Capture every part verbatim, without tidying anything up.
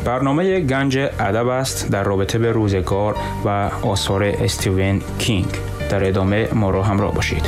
برنامه گنج ادب است در رابطه به روزگار و آثار استیون کینگ. در ادامه ما را همراه باشید.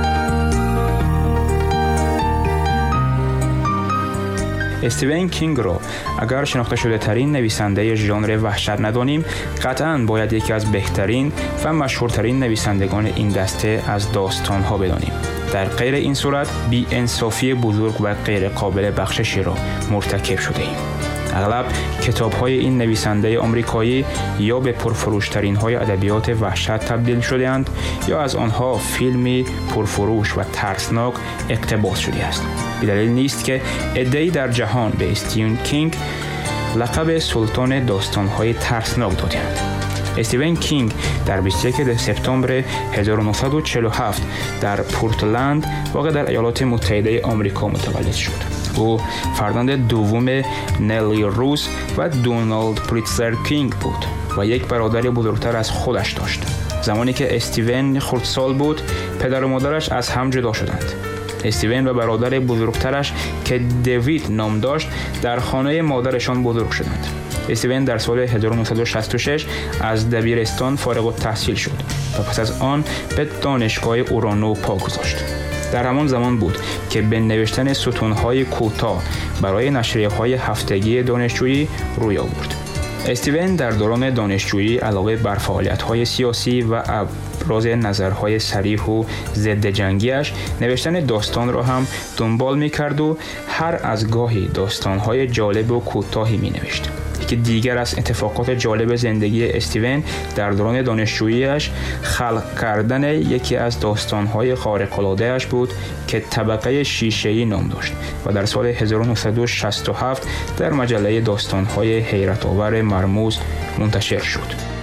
استیون کینگ را اگر شناخته شده ترین نویسنده ژانر وحشت ندانیم، قطعاً باید یکی از بهترین و مشهورترین نویسندگان این دسته از داستان‌ها بدانیم. در غیر این صورت بی انصافی بزرگ و غیر قابل بخششی را مرتکب شده ایم. اغلب کتاب‌های این نویسنده آمریکایی یا به پرفروش‌ترین های ادبیات وحشت تبدیل شده‌اند یا از آنها فیلمی پرفروش و ترسناک اقتباس شده است. بدلیل نیست که عده‌ای در جهان به استیون کینگ لقب سلطان داستان‌های ترسناک دادند. استیون کینگ در بیست و یکم سپتامبر هزار و نهصد و چهل و هفت در پورتلند واقع در ایالات متحده آمریکا متولد شد. او فرزند دوم نلی روز و دونالد پریتزر کینگ بود و یک برادر بزرگتر از خودش داشت. زمانی که استیون خردسال بود، پدر و مادرش از هم جدا شدند. استیون و برادر بزرگترش که دیوید نام داشت در خانه مادرشان بزرگ شدند. استیون در سال هزار و نهصد و شصت و شش از دبیرستان فارغ التحصیل شد و پس از آن به دانشگاه اورانو پا گذاشت. در همان زمان بود که به نوشتن ستون‌های کوتاه برای نشریه‌های هفتگی دانشجویی روی آورد. استیون در دوران دانشجویی علاوه بر فعالیت‌های سیاسی و ابراز نظرهای صریح و ضد جنگیش، نوشتن داستان را هم دنبال می‌کرد و هر از گاهی داستان‌های جالب و کوتاهی می‌نوشت. که دیگر از اتفاقات جالب زندگی استیون در دوران دانشجوییش خلق کردن یکی از داستان‌های خارق‌العاده‌اش بود که طبقه شیشه‌ای نام داشت و در سال هزار و نهصد و شصت و هفت در مجله داستان‌های حیرت‌آور مرموز منتشر شد.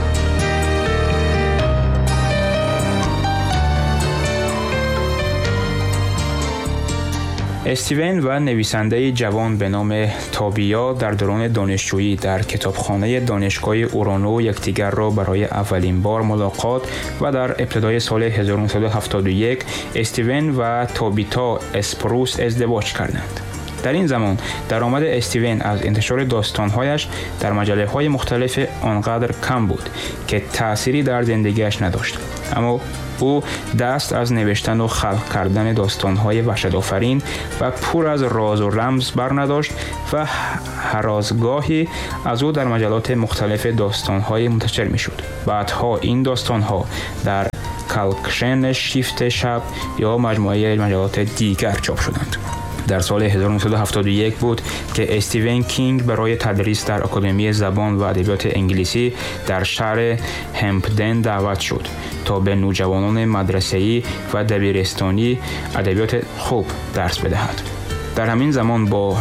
استیون و نویسنده جوان به نام تابیا در دوران دانشجویی در کتابخانه دانشگاه اورانو یکدیگر را برای اولین بار ملاقات و در ابتدای سال هزار و نهصد و هفتاد و یک استیون و تابیتا اسپروس ازدواج کردند. در این زمان درآمد استیون از انتشار داستان‌هایش در مجله‌های مختلف آنقدر کم بود که تأثیری در زندگیش نداشت، اما او دست از نوشتن و خلق کردن داستان‌های وحشت‌آفرین و پر از راز و رمز برنداشت و هر از گاهی از او در مجلات مختلف داستان‌های منتشر می‌شد. بعدها این داستان‌ها در کالکشن شیفت شب یا مجموعه مجلات دیگر چاپ شدند. در سال هزار و نهصد و هفتاد و یک بود که استیون کینگ برای تدریس در آکادمی زبان و ادبیات انگلیسی در شهر همپدن دعوت شد تا به نوجوانان مدرسه‌ای و دبیرستانی ادبیات خوب درس بدهد. در همین زمان با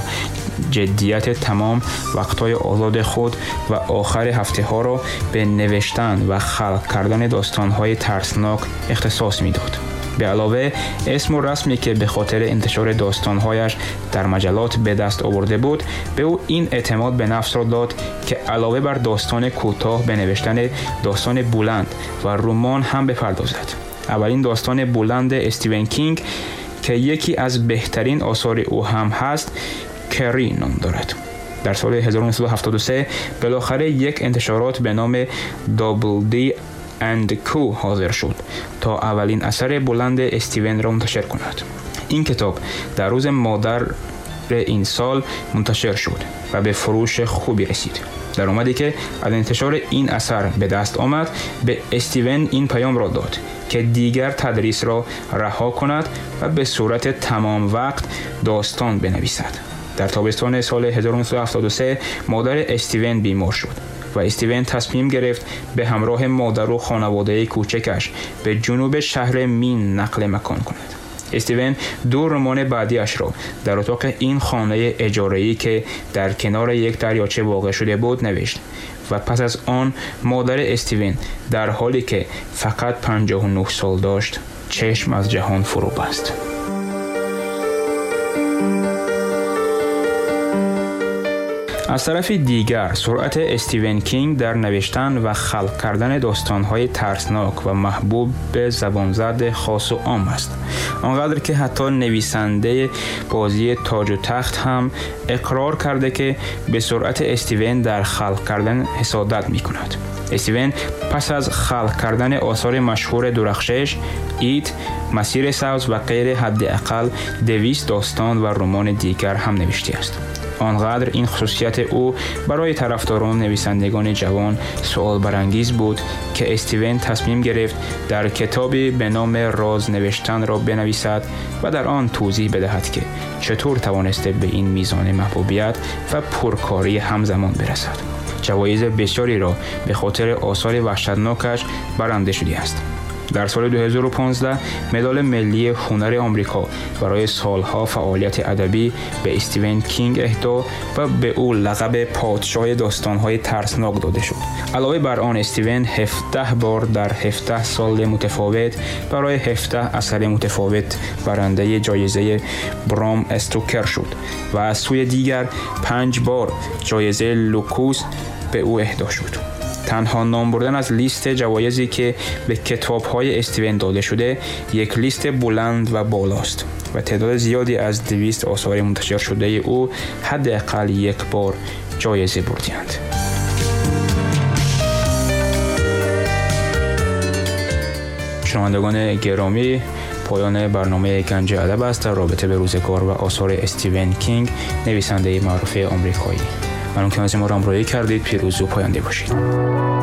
جدیت تمام وقت‌های آزاد خود و آخر هفته‌ها را به نوشتن و خلق کردن داستان‌های ترسناک اختصاص می‌داد. به علاوه اسم و رسمی که به خاطر انتشار داستان‌هایش در مجلات به دست آورده بود، به او این اعتماد به نفس را داد که علاوه بر داستان کوتاه به نوشتن داستان بلند و رمان هم بپردازد. اولین داستان بلند استیون کینگ که یکی از بهترین آثار او هم هست، کری نام دارد. در سال هزار و نهصد و هفتاد و سه بالاخره یک انتشارات به نام دابل دی اند کو حاضر شد تا اولین اثر بلند استیون را منتشر کند. این کتاب در روز مادر این سال منتشر شد و به فروش خوبی رسید. در اومدی که از انتشار این اثر به دست آمد، به استیون این پیام را داد که دیگر تدریس را رها کند و به صورت تمام وقت داستان بنویسد. در تابستان سال هزار و نهصد و هفتاد و سه مادر استیون بیمار شد و استیون تصمیم گرفت به همراه مادر و خانواده کوچکش به جنوب شهر مین نقل مکان کند. استیون دو رمان بعدیش را در اتاق این خانه اجاره‌ای که در کنار یک دریاچه واقع شده بود نوشت و پس از آن مادر استیون در حالی که فقط پنجاه و نه سال داشت چشم از جهان فرو بست. از طرف دیگر سرعت استیون کینگ در نوشتن و خلق کردن داستان‌های ترسناک و محبوب به زبانزد خاص و عام است، آنقدر که حتی نویسنده بازی تاج و تخت هم اقرار کرده که به سرعت استیون در خلق کردن حسادت می‌کند. استیون پس از خلق کردن آثار مشهور درخشش، ایت، مسیر سبز و غیر حداقل دویست داستان و رمان دیگر هم نوشته است. آنقدر این خصوصیت او برای طرفداران نویسندگان جوان سوال برانگیز بود که استیون تصمیم گرفت در کتابی به نام راز نوشتن را بنویسد و در آن توضیح بدهد که چطور توانسته به این میزان محبوبیت و پرکاری همزمان برسد. جوایز بسیاری را به خاطر آثار وحشتناکش برنده شده است. در سال دو هزار و پانزده مدال ملی هنر آمریکا برای سالها فعالیت ادبی به استیون کینگ اهدا و به او لقب پادشاه داستان‌های ترسناک داده شد. علاوه بر آن استیون هفده بار در هفده سال متفاوت برای هفده اثر متفاوت برنده جایزه برام استوکر شد و از سوی دیگر پنج بار جایزه لوکوس به او اهدا شد. تنها نام بردن از لیست جوایزی که به کتاب‌های استیون داده شده یک لیست بلند و بالاست و تعداد زیادی از دویست آثار منتشر شده او حداقل یک بار جایزه بردند. شنوندگان گرامی، پایان برنامه گنج ادب است در رابطه به روزگار و آثار استیون کینگ، نویسنده معروف آمریکایی. ممنون که از ما را همراهی کردید. پیروز و پاینده باشید.